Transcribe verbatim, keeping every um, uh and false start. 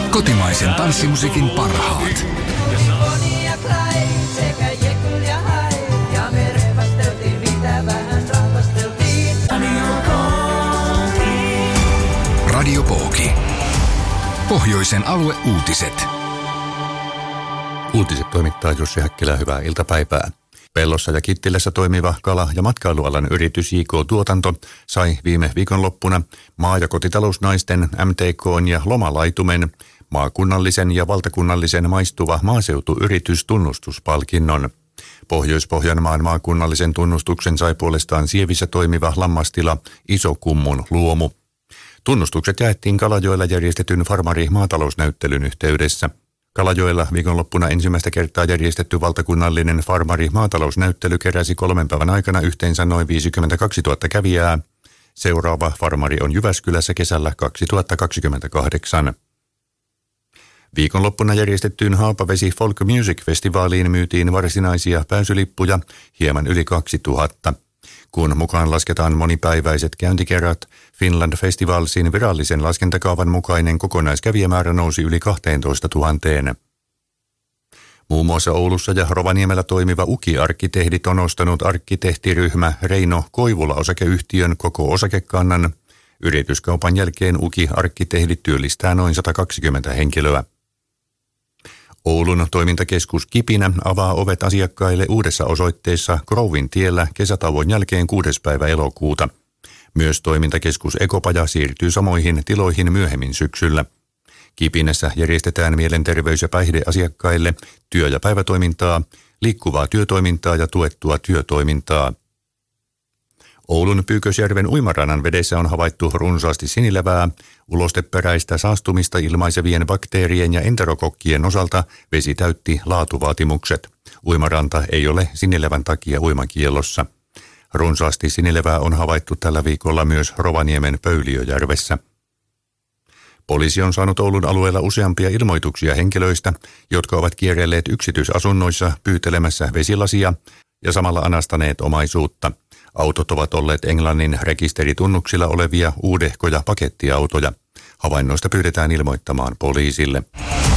Kotimaisen tanssimusiikin parhaat. Radio Pooki. Pohjoisen alueuutiset. Uutiset toimittaa Jussi Häkkilä, hyvää iltapäivää. Pellossa ja Kittilässä toimiva kala- ja matkailualan yritys J K-tuotanto sai viime viikonloppuna maa- ja kotitalousnaisten, M T K:n ja Lomalaitumen maakunnallisen ja valtakunnallisen maistuva maaseutuyritys tunnustuspalkinnon. Pohjois-Pohjanmaan maakunnallisen tunnustuksen sai puolestaan Sievissä toimiva lammastila Isokummun luomu. Tunnustukset jaettiin Kalajoella järjestetyn farmari-maatalousnäyttelyn yhteydessä. Kalajoella viikonloppuna ensimmäistä kertaa järjestetty valtakunnallinen farmari-maatalousnäyttely keräsi kolmen päivän aikana yhteensä noin viisikymmentäkaksituhatta kävijää. Seuraava farmari on Jyväskylässä kesällä kaksituhattakaksikymmentäkahdeksan. Viikonloppuna järjestettyyn Haapavesi Folk Music-festivaaliin myytiin varsinaisia pääsylippuja hieman yli kaksituhatta. Kun mukaan lasketaan monipäiväiset käyntikerrat, Finland Festivalsin virallisen laskentakaavan mukainen kokonaiskävijämäärä nousi yli kaksitoista tuhatta. Muun muassa Oulussa ja Rovaniemellä toimiva U K I-arkkitehdit on ostanut arkkitehtiryhmä Reino Koivula-osakeyhtiön koko osakekannan. Yrityskaupan jälkeen U K I-arkkitehdit työllistää noin sata kaksikymmentä henkilöä. Oulun toimintakeskus Kipinä avaa ovet asiakkaille uudessa osoitteessa Grovin tiellä kesätauon jälkeen kuudes päivä elokuuta. Myös toimintakeskus Ekopaja siirtyy samoihin tiloihin myöhemmin syksyllä. Kipinässä järjestetään mielenterveys- ja päihdeasiakkaille työ- ja päivätoimintaa, liikkuvaa työtoimintaa ja tuettua työtoimintaa. Oulun Pyykösjärven uimarannan vedessä on havaittu runsaasti sinilevää. Ulosteperäistä saastumista ilmaisevien bakteerien ja enterokokkien osalta vesi täytti laatuvaatimukset. Uimaranta ei ole sinilevän takia uimakiellossa. Runsaasti sinilevää on havaittu tällä viikolla myös Rovaniemen Pöyliöjärvessä. Poliisi on saanut Oulun alueella useampia ilmoituksia henkilöistä, jotka ovat kierrelleet yksityisasunnoissa pyytelemässä vesilasia ja samalla anastaneet omaisuutta. Autot ovat olleet Englannin rekisteritunnuksilla olevia uudehkoja pakettiautoja. Havainnoista pyydetään ilmoittamaan poliisille.